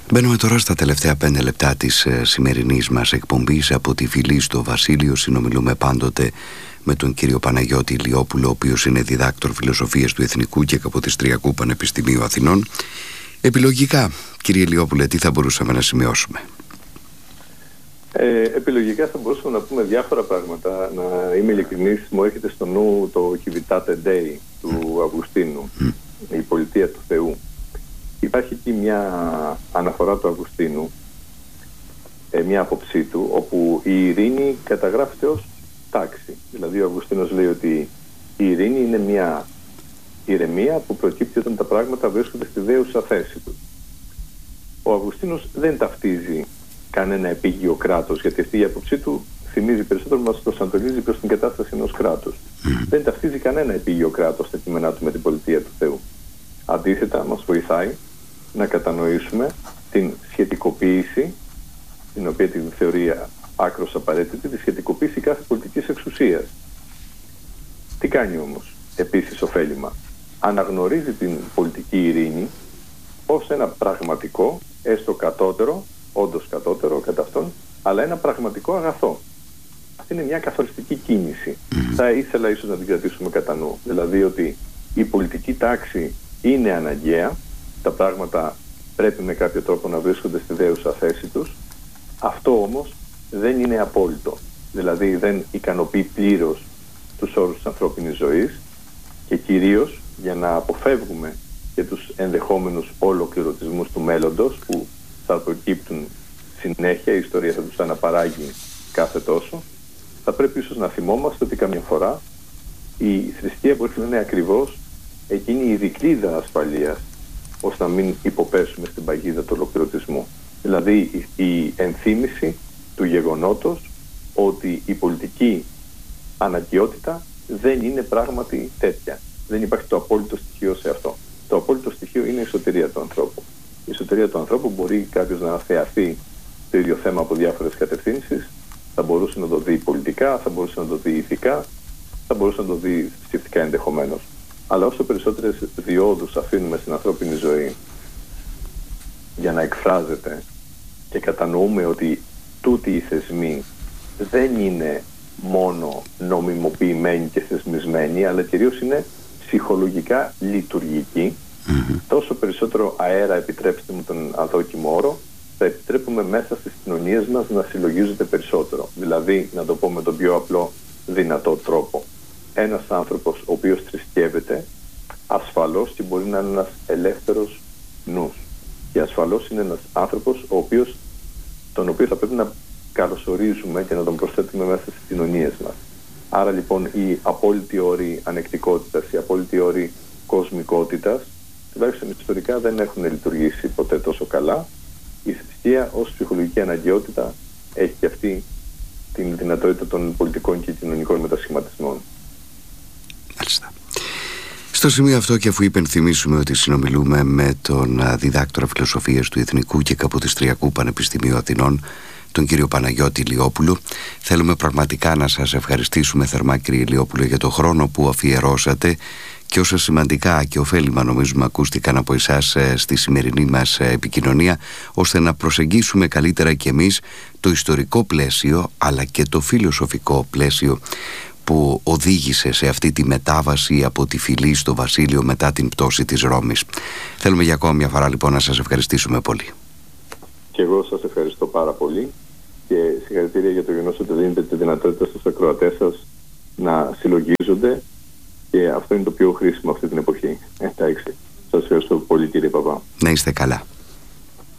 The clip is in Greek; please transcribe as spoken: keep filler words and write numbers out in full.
Μπαίνουμε τώρα στα τελευταία πέντε λεπτά της ε, σημερινής μας εκπομπής. Από τη Φυλή στο Βασίλειο συνομιλούμε πάντοτε με τον κύριο Παναγιώτη Ηλιόπουλο, ο οποίος είναι διδάκτορ φιλοσοφίας του Εθνικού και Καποδιστριακού Πανεπιστημίου Αθηνών. Επιλογικά, κύριε Ηλιόπουλε, τι θα μπορούσαμε να σημειώσουμε? Ε, επιλογικά θα μπορούσαμε να πούμε διάφορα πράγματα. Να είμαι ειλικρινής, μου έρχεται στο νου το Civitate Dei του Αυγουστίνου, mm. η πολιτεία του Θεού. Υπάρχει εκεί μια αναφορά του Αυγουστίνου, ε, μια άποψή του, όπου η ειρήνη καταγράφεται ως τάξη. Δηλαδή ο Αυγουστίνος λέει ότι η ειρήνη είναι μια ηρεμία που προκύπτει όταν τα πράγματα βρίσκονται στη δέουσα θέση του. Ο Αυγουστίνος δεν ταυτίζει κανένα επίγειο κράτος, γιατί αυτή η άποψή του θυμίζει περισσότερο, μας προσανατολίζει προς την κατάσταση ενός κράτους. Mm. Δεν ταυτίζει κανένα επίγειο κράτος στα κείμενά του με την πολιτεία του Θεού. Αντίθετα, μας βοηθάει να κατανοήσουμε την σχετικοποίηση, την οποία την θεωρεί άκρως απαραίτητη, τη σχετικοποίηση κάθε πολιτικής εξουσίας. Τι κάνει όμως επίσης ωφέλιμα? Αναγνωρίζει την πολιτική ειρήνη ως ένα πραγματικό, έστω κατώτερο, όντως κατώτερο κατά αυτόν, αλλά ένα πραγματικό αγαθό. Αυτή είναι μια καθοριστική κίνηση. Mm. Θα ήθελα ίσως να την κρατήσουμε κατά νου. Δηλαδή ότι η πολιτική τάξη είναι αναγκαία, τα πράγματα πρέπει με κάποιο τρόπο να βρίσκονται στη δέουσα θέση τους. Αυτό όμως δεν είναι απόλυτο. Δηλαδή δεν ικανοποιεί πλήρως τους όρους της ανθρώπινης ζωής και κυρίως για να αποφεύγουμε και τους ενδεχόμενους ολοκληρωτισμούς του μέλλοντος που θα προκύπτουν συνέχεια, η ιστορία θα τους αναπαράγει κάθε τόσο, θα πρέπει ίσως να θυμόμαστε ότι καμιά φορά η θρησκεία μπορεί να είναι ακριβώς εκείνη η δικλείδα ασφαλείας, ώστε να μην υποπέσουμε στην παγίδα του ολοκληρωτισμού. Δηλαδή η ενθύμηση του γεγονότος ότι η πολιτική αναγκαιότητα δεν είναι πράγματι τέτοια. Δεν υπάρχει το απόλυτο στοιχείο σε αυτό. Το απόλυτο στοιχείο είναι η σωτηρία του ανθρώπου. Η σωτηρία του ανθρώπου μπορεί κάποιος να θεαθεί το ίδιο θέμα από διάφορες κατευθύνσεις. Θα μπορούσε να το δει πολιτικά, θα μπορούσε να το δει ηθικά, θα μπορούσε να το δει θρησκευτικά ενδεχομένως. Αλλά όσο περισσότερες διόδους αφήνουμε στην ανθρώπινη ζωή για να εκφράζεται και κατανοούμε ότι τούτοι οι θεσμοί δεν είναι μόνο νομιμοποιημένοι και θεσμισμένοι, αλλά κυρίως είναι ψυχολογικά λειτουργικοί, mm-hmm. τόσο περισσότερο αέρα, επιτρέψτε μου τον αδόκιμο όρο, θα επιτρέπουμε μέσα στις κοινωνίες μας να συλλογίζονται περισσότερο. Δηλαδή, να το πω με τον πιο απλό δυνατό τρόπο. Ένας άνθρωπος ο οποίος θρησκεύεται, ασφαλώς και μπορεί να είναι ένας ελεύθερος νους. Και ασφαλώς είναι ένας άνθρωπος ο οποίος, τον οποίο θα πρέπει να καλωσορίζουμε και να τον προσθέτουμε μέσα στις κοινωνίες μας. Άρα λοιπόν οι απόλυτοι όροι ανεκτικότητας, οι απόλυτοι όροι κοσμικότητας, τουλάχιστον ιστορικά δεν έχουν λειτουργήσει ποτέ τόσο καλά. Η θρησκεία ως ψυχολογική αναγκαιότητα έχει και αυτή την δυνατότητα των πολιτικών και κοινωνικών μετασχηματισμών. Μάλιστα. Στο σημείο αυτό, και αφού υπενθυμίσουμε ότι συνομιλούμε με τον διδάκτορα φιλοσοφίας του Εθνικού και Καποδιστριακού Πανεπιστημίου Αθηνών, τον κύριο Παναγιώτη Ηλιόπουλο, θέλουμε πραγματικά να σας ευχαριστήσουμε θερμά, κύριε Ηλιόπουλο, για το χρόνο που αφιερώσατε και όσα σημαντικά και ωφέλιμα νομίζουμε ακούστηκαν από εσάς στη σημερινή μας επικοινωνία, ώστε να προσεγγίσουμε καλύτερα κι εμείς το ιστορικό πλαίσιο αλλά και το φιλοσοφικό πλαίσιο που οδήγησε σε αυτή τη μετάβαση από τη Φυλή στο Βασίλειο μετά την πτώση της Ρώμης. Θέλουμε για ακόμα μια φορά λοιπόν να σας ευχαριστήσουμε πολύ. Και εγώ σας ευχαριστώ πάρα πολύ και συγχαρητήρια για το γεγονός ότι δίνετε τη δυνατότητα στους ακροατές σας να συλλογίζονται, και αυτό είναι το πιο χρήσιμο αυτή την εποχή. Εντάξει. Σας ευχαριστώ πολύ, κύριε Παπά. Να είστε καλά.